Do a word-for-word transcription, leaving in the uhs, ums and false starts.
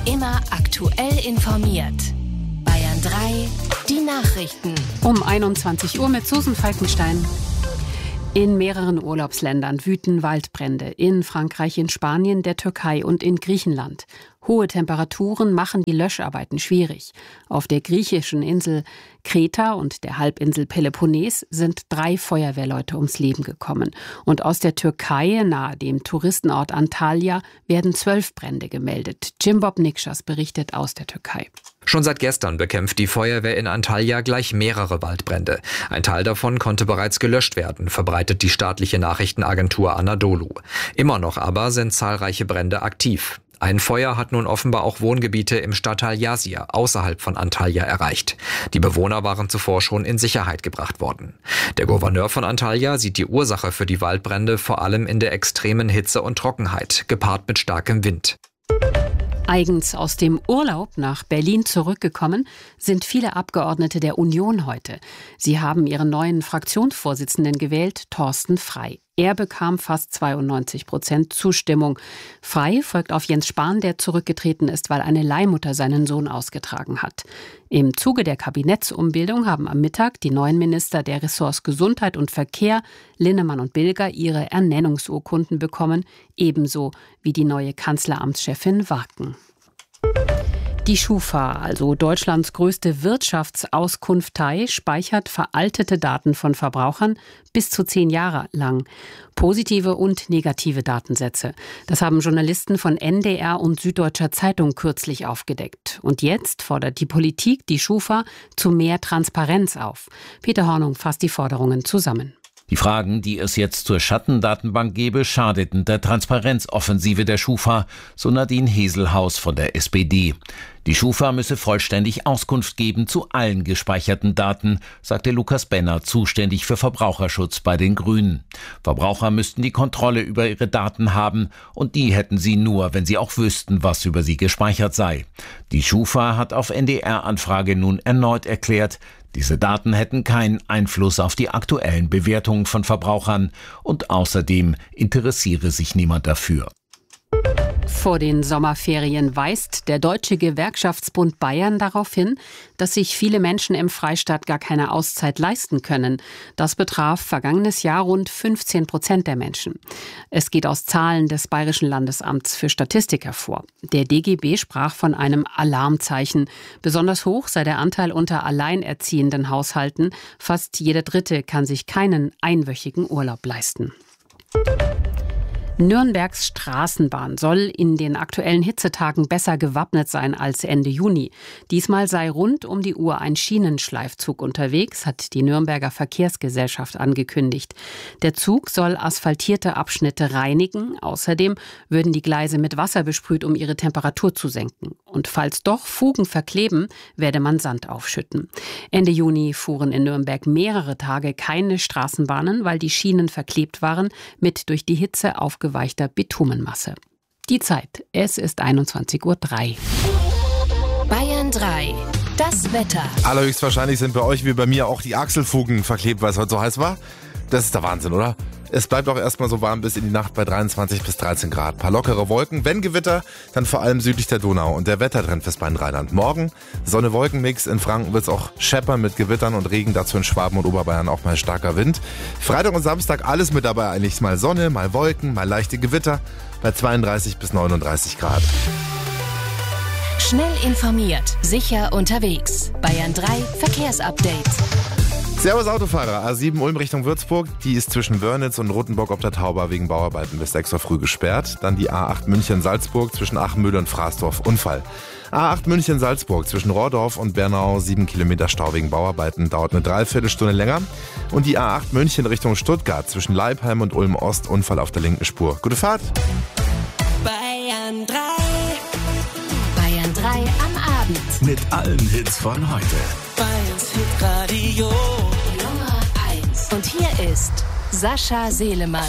Immer aktuell informiert. Bayern drei, die Nachrichten. Um einundzwanzig Uhr mit Susan Falkenstein. In mehreren Urlaubsländern wüten Waldbrände. In Frankreich, in Spanien, der Türkei und in Griechenland. Hohe Temperaturen machen die Löscharbeiten schwierig. Auf der griechischen Insel Kreta und der Halbinsel Peloponnes sind drei Feuerwehrleute ums Leben gekommen. Und aus der Türkei, nahe dem Touristenort Antalya, werden zwölf Brände gemeldet. Cimbob Nikşas berichtet aus der Türkei. Schon seit gestern bekämpft die Feuerwehr in Antalya gleich mehrere Waldbrände. Ein Teil davon konnte bereits gelöscht werden, verbreitet die staatliche Nachrichtenagentur Anadolu. Immer noch aber sind zahlreiche Brände aktiv. Ein Feuer hat nun offenbar auch Wohngebiete im Stadtteil Yazir außerhalb von Antalya erreicht. Die Bewohner waren zuvor schon in Sicherheit gebracht worden. Der Gouverneur von Antalya sieht die Ursache für die Waldbrände vor allem in der extremen Hitze und Trockenheit, gepaart mit starkem Wind. Eigens aus dem Urlaub nach Berlin zurückgekommen sind viele Abgeordnete der Union heute. Sie haben ihren neuen Fraktionsvorsitzenden gewählt, Thorsten Frey. Er bekam fast zweiundneunzig Prozent Zustimmung. Frey folgt auf Jens Spahn, der zurückgetreten ist, weil eine Leihmutter seinen Sohn ausgetragen hat. Im Zuge der Kabinettsumbildung haben am Mittag die neuen Minister der Ressorts Gesundheit und Verkehr, Linnemann und Bilger, ihre Ernennungsurkunden bekommen, ebenso wie die neue Kanzleramtschefin Warken. Die Schufa, also Deutschlands größte Wirtschaftsauskunftei, speichert veraltete Daten von Verbrauchern bis zu zehn Jahre lang. Positive und negative Datensätze. Das haben Journalisten von N D R und Süddeutscher Zeitung kürzlich aufgedeckt. Und jetzt fordert die Politik die Schufa zu mehr Transparenz auf. Peter Hornung fasst die Forderungen zusammen. Die Fragen, die es jetzt zur Schattendatenbank gebe, schadeten der Transparenzoffensive der Schufa, so Nadine Heselhaus von der S P D. Die Schufa müsse vollständig Auskunft geben zu allen gespeicherten Daten, sagte Lukas Benner, zuständig für Verbraucherschutz bei den Grünen. Verbraucher müssten die Kontrolle über ihre Daten haben und die hätten sie nur, wenn sie auch wüssten, was über sie gespeichert sei. Die Schufa hat auf N D R-Anfrage nun erneut erklärt, diese Daten hätten keinen Einfluss auf die aktuellen Bewertungen von Verbrauchern und außerdem interessiere sich niemand dafür. Vor den Sommerferien weist der Deutsche Gewerkschaftsbund Bayern darauf hin, dass sich viele Menschen im Freistaat gar keine Auszeit leisten können. Das betraf vergangenes Jahr rund fünfzehn Prozent der Menschen. Es geht aus Zahlen des Bayerischen Landesamts für Statistik hervor. Der D G B sprach von einem Alarmzeichen. Besonders hoch sei der Anteil unter alleinerziehenden Haushalten. Fast jeder Dritte kann sich keinen einwöchigen Urlaub leisten. Nürnbergs Straßenbahn soll in den aktuellen Hitzetagen besser gewappnet sein als Ende Juni. Diesmal sei rund um die Uhr ein Schienenschleifzug unterwegs, hat die Nürnberger Verkehrsgesellschaft angekündigt. Der Zug soll asphaltierte Abschnitte reinigen. Außerdem würden die Gleise mit Wasser besprüht, um ihre Temperatur zu senken. Und falls doch Fugen verkleben, werde man Sand aufschütten. Ende Juni fuhren in Nürnberg mehrere Tage keine Straßenbahnen, weil die Schienen verklebt waren mit durch die Hitze aufgeweichter Bitumenmasse. Die Zeit, es ist einundzwanzig Uhr drei. Bayern drei, das Wetter. Allerhöchstwahrscheinlich sind bei euch wie bei mir auch die Achselfugen verklebt, weil es heute so heiß war. Das ist der Wahnsinn, oder? Es bleibt auch erstmal so warm bis in die Nacht bei dreiundzwanzig bis dreizehn Grad. Ein paar lockere Wolken. Wenn Gewitter, dann vor allem südlich der Donau. Und der Wettertrend fürs Rheinland. Morgen Sonne-Wolken-Mix. In Franken wird es auch scheppern mit Gewittern und Regen. Dazu in Schwaben und Oberbayern auch mal starker Wind. Freitag und Samstag alles mit dabei. Eigentlich mal Sonne, mal Wolken, mal leichte Gewitter. Bei zweiunddreißig bis neununddreißig Grad. Schnell informiert, sicher unterwegs. Bayern drei Verkehrsupdate. Servus Autofahrer, A sieben Ulm Richtung Würzburg, die ist zwischen Wörnitz und Rothenburg ob der Tauber wegen Bauarbeiten bis sechs Uhr früh gesperrt. Dann die A acht München-Salzburg zwischen Achenmühle und Fraßdorf, Unfall. A acht München-Salzburg zwischen Rohrdorf und Bernau, sieben Kilometer Stau wegen Bauarbeiten, dauert eine Dreiviertelstunde länger. Und die A acht München Richtung Stuttgart zwischen Leipheim und Ulm Ost, Unfall auf der linken Spur. Gute Fahrt! Bayern drei. Bayern drei am Abend. Mit allen Hits von heute. Bayerns Hitradio Nummer eins. Und hier ist Sascha Selemann.